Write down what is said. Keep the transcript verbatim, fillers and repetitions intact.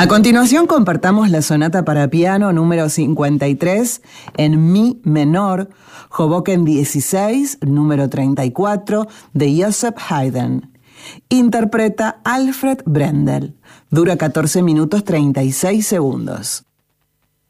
A continuación compartamos la sonata para piano número cincuenta y tres en mi menor, Hoboken dieciséis, número treinta y cuatro, de Joseph Haydn. Interpreta Alfred Brendel. Dura catorce minutos treinta y seis segundos.